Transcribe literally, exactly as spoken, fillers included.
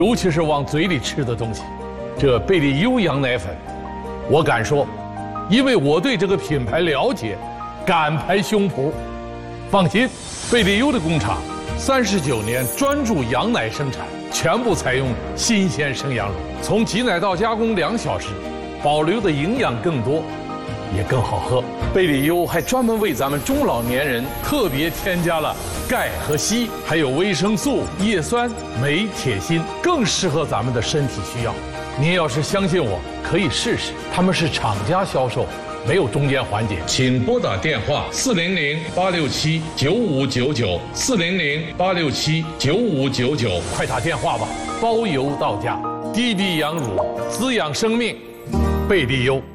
尤其是往嘴里吃的东西。这贝利优羊奶粉，我敢说，因为我对这个品牌了解，敢拍胸脯。放心，贝利优的工厂三十九年专注羊奶生产，全部采用新鲜生羊乳，从挤奶到加工两小时，保留的营养更多，也更好喝。贝利优还专门为咱们中老年人特别添加了钙和硒，还有维生素、叶酸、镁、铁、锌，更适合咱们的身体需要。您要是相信我，可以试试。他们是厂家销售，没有中间环节。请拨打电话四零零八六七九五九九四零零八六七九五九九，快打电话吧，包邮到家。低低羊乳，滋养生命，贝利优。